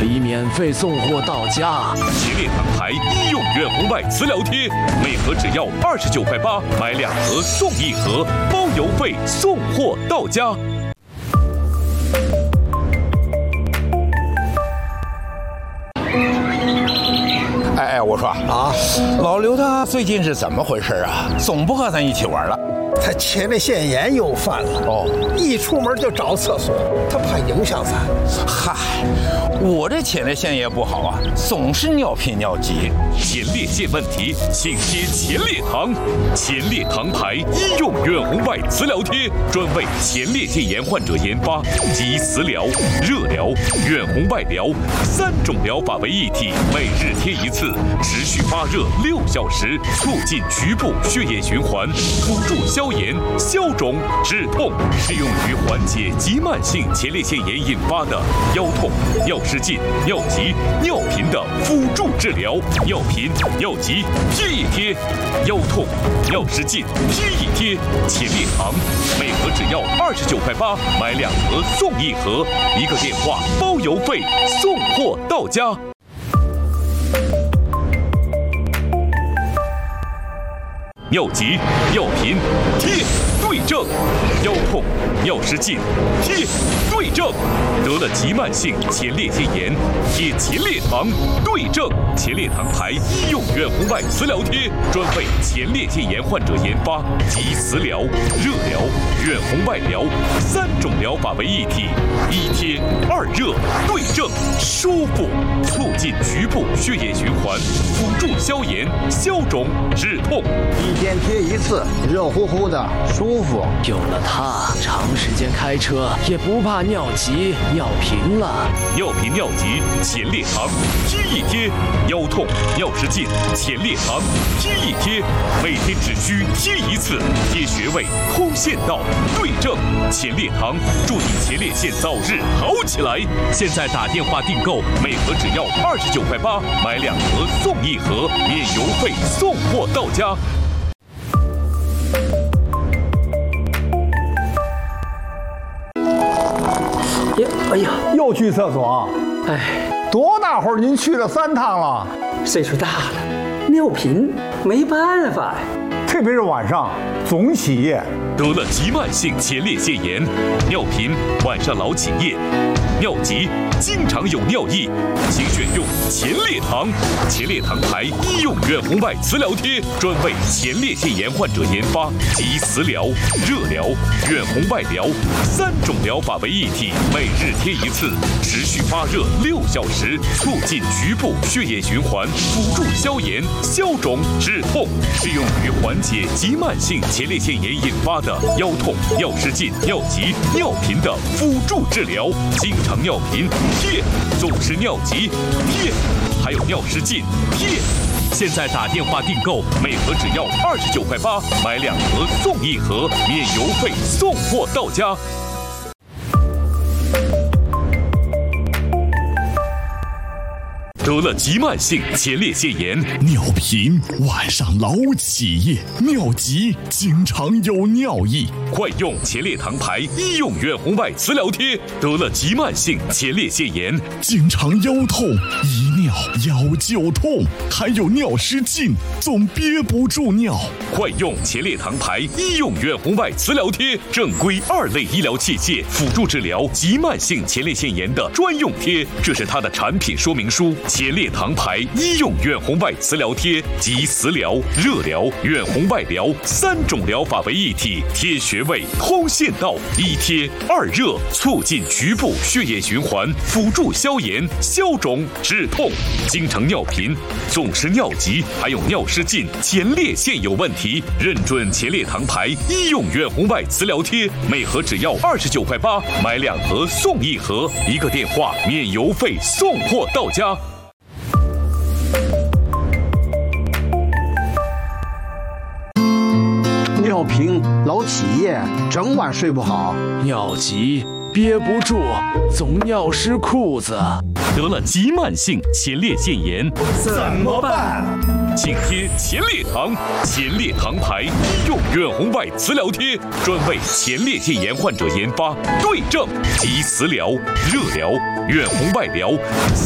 已免费送货到家。 前列堂牌医用远红外磁疗贴，每盒只要29.8块，买2盒送1盒，包邮费，送货到家。 哎，我说啊，老刘他最近是怎么回事啊？总不和咱一起玩了。 他前列腺炎又犯了一出门就找厕所，他怕影响咱。 嗨，我这前列腺也不好啊，总是尿频尿急。 前列腺问题，请贴前列堂。前列堂牌医用远红外磁疗贴，专为前列腺炎患者研发，集磁疗、热疗、远红外疗3种疗法为一体，每日贴1次，持续发热6小时，促进局部血液循环，辅助消炎、消肿、止痛，适用于缓解急慢性前列腺炎引发的腰痛、尿失禁、尿急、尿频的辅助治疗。尿频、尿急贴一贴，腰痛、尿失禁贴一贴。前列堂每盒只要29.8块，买2盒送1盒，一个电话包邮费，送货到家。尿急、尿频贴对症，腰痛、尿失禁贴对症，得了急慢性前列腺炎贴前列堂对症。前列堂牌医用远红外磁疗贴，专为前列腺炎患者研发，集磁疗、热疗、远红外疗3种疗法为一体，一贴2热对症，舒服，促进局部血液循环，辅助消炎、消肿、止痛。 一天贴1次，热乎乎的，舒服。 有了它，长时间开车也不怕尿急、尿频了。 尿频尿急，前列堂贴一贴；腰痛、尿失禁，前列堂贴一贴。每天只需贴1次，贴穴位、通线道，对症。前列堂助你前列腺早日好起来。现在打电话订购，每盒只要29.8块，买2盒送1盒，免邮费，送货到家。 哎呀， 又去厕所？ 哎， 多大会儿您去了3趟了？ 岁数大了，尿频没办法呀。 特别是晚上总起夜。 得了急慢性前列腺炎，尿频晚上老起夜，尿急经常有尿意，请选用前列堂。前列堂牌医用远红外磁疗贴，专为前列腺炎患者研发，集磁疗、热疗、远红外疗3种疗法为一体，每日贴1次，持续发热6小时，促进局部血液循环，辅助消炎、消肿、止痛，适用于缓解急慢性前列腺炎引发的腰痛、尿失禁、尿急、尿频的辅助治疗。经常尿频贴，总是尿急贴，还有尿失禁贴。现在打电话订购，每盒只要29.8块，买2盒送1盒，免邮费，送货到家。得了急慢性前列腺炎， 尿频晚上老起夜，尿急经常有尿意， 快用前列堂牌医用远红外磁疗贴。得了急慢性前列腺炎， 经常腰痛，一尿腰就痛，还有尿失禁，总憋不住尿。 快用前列堂牌医用远红外磁疗贴，正规2类医疗器械，辅助治疗急慢性前列腺炎的专用贴。这是它的产品说明书。前列堂牌医用远红外磁疗贴，集磁疗、热疗、远红外疗3种疗法为一体，贴穴位、通线道，一贴2热，促进局部血液循环，辅助消炎、消肿、止痛。经常尿频、总是尿急，还有尿失禁，前列腺有问题，认准前列堂牌医用远红外磁疗贴，每盒只要29.8块，买2盒送1盒，一个电话免邮费，送货到家。 尿频老起夜，整晚睡不好。 尿急憋不住，总尿湿裤子。 得了急慢性前列腺炎怎么办？ 请贴前列堂。前列堂牌医用远红外磁疗贴，专为前列腺炎患者研发，对症集磁疗、热疗、远红外疗